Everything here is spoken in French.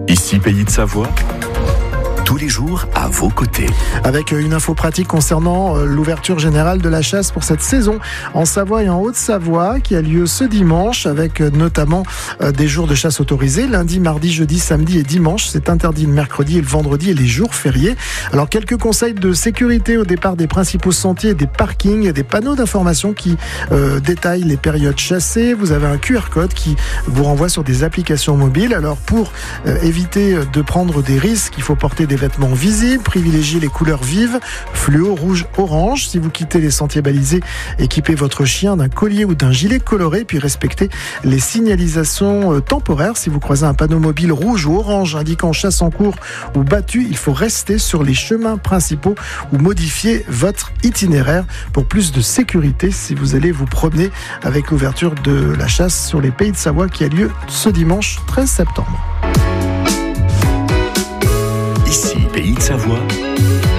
Ici Pays de Savoie, tous les jours à vos côtés. Avec une info pratique concernant l'ouverture générale de la chasse pour cette saison en Savoie et en Haute-Savoie qui a lieu ce dimanche avec notamment des jours de chasse autorisés, lundi, mardi, jeudi, samedi et dimanche. C'est interdit le mercredi et le vendredi et les jours fériés. Alors quelques conseils de sécurité au départ des principaux sentiers, des parkings, des panneaux d'information qui détaillent les périodes chassées. Vous avez un QR code qui vous renvoie sur des applications mobiles. Alors pour éviter de prendre des risques, il faut porter des vêtements visibles, privilégiez les couleurs vives, fluo, rouge, orange. Si vous quittez les sentiers balisés, équipez votre chien d'un collier ou d'un gilet coloré, puis respectez les signalisations temporaires. Si vous croisez un panneau mobile rouge ou orange indiquant chasse en cours ou battue, il faut rester sur les chemins principaux ou modifier votre itinéraire pour plus de sécurité si vous allez vous promener avec l'ouverture de la chasse sur les Pays de Savoie qui a lieu ce dimanche 13 septembre. Ici Pays de Savoie,